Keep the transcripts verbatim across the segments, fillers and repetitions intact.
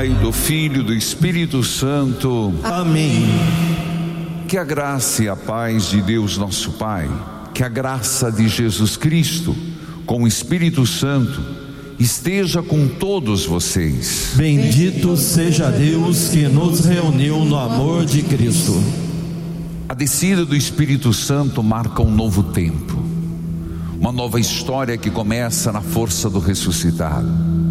Pai, do Filho e do Espírito Santo. Amém. Que a graça e a paz de Deus nosso Pai, que a graça de Jesus Cristo com o Espírito Santo esteja com todos vocês. Bendito seja Deus que nos reuniu no amor de Cristo. A descida do Espírito Santo marca um novo tempo, uma nova história que começa na força do ressuscitado.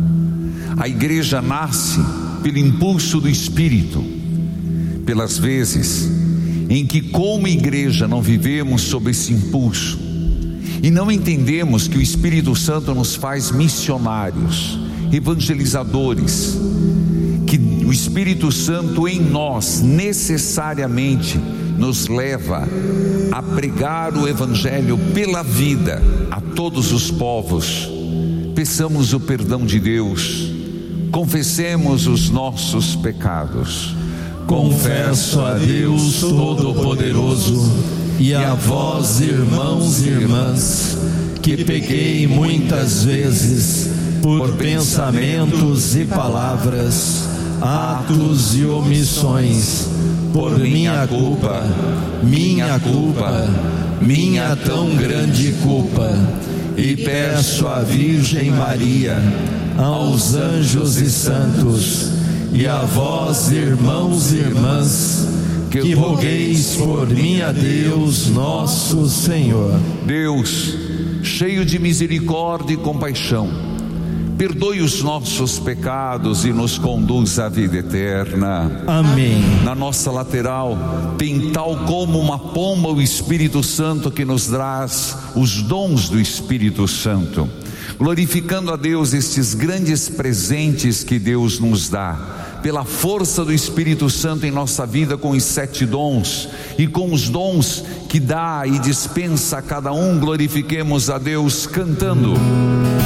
A igreja nasce pelo impulso do Espírito, pelas vezes em que como igreja não vivemos sob esse impulso e não entendemos que o Espírito Santo nos faz missionários, evangelizadores, que o Espírito Santo em nós necessariamente nos leva a pregar o Evangelho pela vida a todos os povos. Peçamos o perdão de Deus, confessemos os nossos pecados. Confesso a Deus Todo-Poderoso e a vós, irmãos e irmãs, que pequei muitas vezes por pensamentos e palavras, atos e omissões, por minha culpa, minha culpa, minha tão grande culpa, e peço à Virgem Maria, aos anjos e santos, e a vós, irmãos e irmãs, que rogueis por mim a Deus nosso Senhor. Deus, cheio de misericórdia e compaixão, perdoe os nossos pecados e nos conduz à vida eterna. Amém. Na nossa lateral tem, tal como uma pomba, o Espírito Santo que nos traz os dons do Espírito Santo, glorificando a Deus estes grandes presentes que Deus nos dá. Pela força do Espírito Santo em nossa vida, com os sete dons e com os dons que dá e dispensa a cada um, glorifiquemos a Deus cantando.